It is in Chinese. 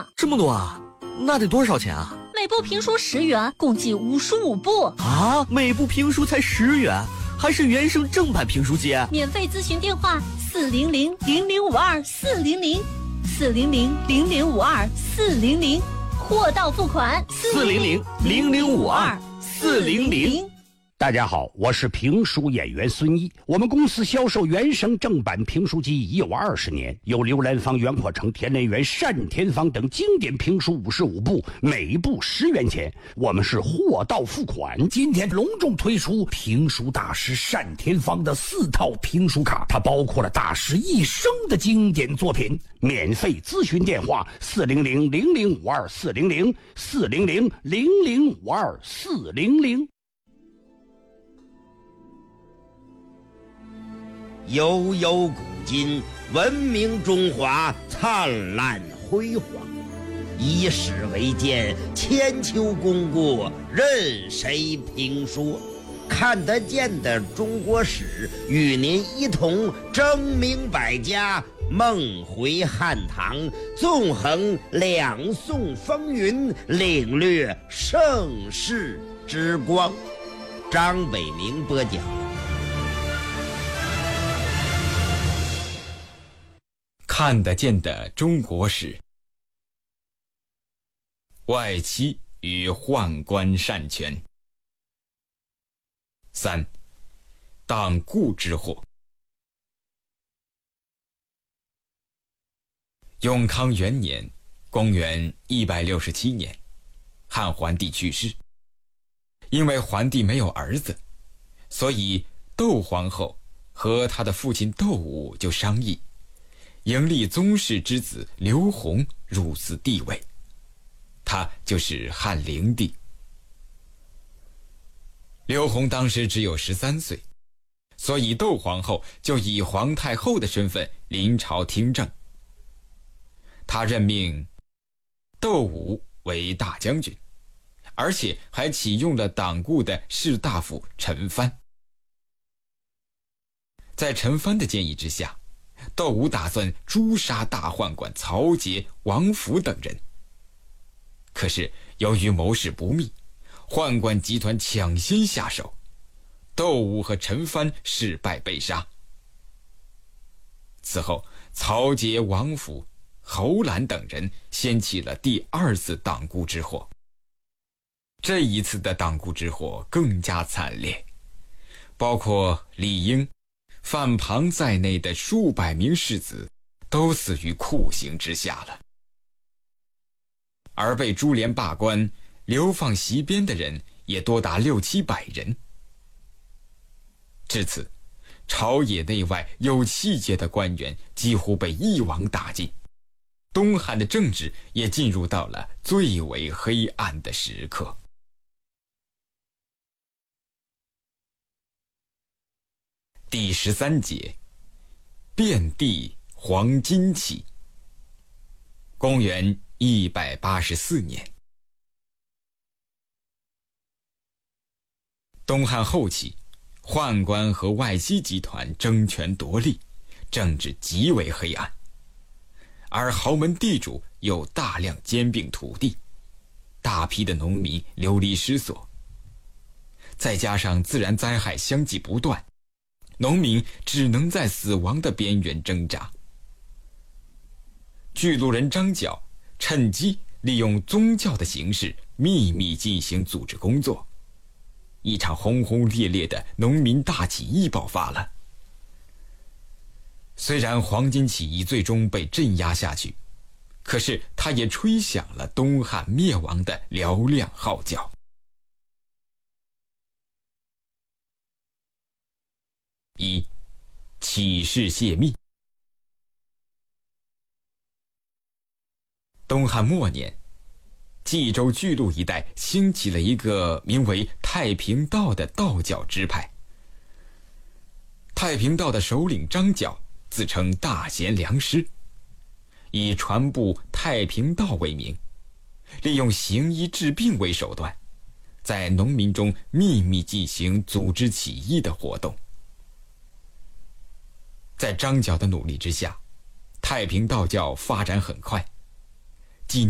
呢。 这么多啊？那得多少钱啊？ 每部评书10元，共计55部啊！每部评书才10元，还是原声正版评书机。 免费咨询电话400-0052-400，400-0052-400，货到付款 400-0052-400。 大家好，我是评书演员孙一。我们公司销售原声正版评书机已有20年，有刘兰芳、袁阔成、田连元、单田芳等经典评书55部，每部10元钱。我们是货到付款。今天隆重推出评书大师单田芳的4套评书卡，它包括了大师一生的经典作品。免费咨询电话400-0052-400，400-0052-400。 悠悠古今，文明中华灿烂辉煌。以史为鉴，千秋功过任谁评说。看得见的中国史，与您一同争明百家，梦回汉唐，纵横2宋风云，领略盛世之光。张北明播讲。 看得见的中国史，外戚与宦官擅权。3. 党锢之祸。永康元年，公元167年，汉桓帝去世。因为桓帝没有儿子，所以窦皇后和他的父亲窦武就商议迎立宗室之子刘宏入嗣帝位，他就是汉灵帝。刘宏当时只有13岁，所以窦皇后就以皇太后的身份临朝听政。他任命窦武为大将军，而且还启用了党锢的士大夫陈蕃。在陈蕃的建议之下，窦武打算诛杀大宦官曹节、王府等人。可是由于谋事不密，宦官集团抢先下手，窦武和陈蕃事败被杀。此后，曹节、王府、侯兰等人掀起了第2次党锢之祸。这一次的党锢之祸更加惨烈，包括李英、范庞在内的数百名士子都死于酷刑之下了，而被株连罢官、流放席边的人也多达600-700人。至此，朝野内外有气节的官员几乎被一网打尽，东汉的政治也进入到了最为黑暗的时刻。第13节，遍地黄金起。公元184年，东汉后期，宦官和外戚集团争权夺利，政治极为黑暗，而豪门地主又大量兼并土地，大批的农民流离失所，再加上自然灾害相继不断，农民只能在死亡的边缘挣扎。巨鹿人张角趁机利用宗教的形式秘密进行组织工作，一场轰轰烈烈的农民大起义爆发了。虽然黄巾起义最终被镇压下去，可是它也吹响了东汉灭亡的嘹亮号角。1. 起事泄密。东汉末年，冀州巨鹿一带兴起了一个名为太平道的道教支派。太平道的首领张角自称大贤良师，以传布太平道为名，利用行医治病为手段，在农民中秘密进行组织起义的活动。在张角的努力之下，太平道教发展很快，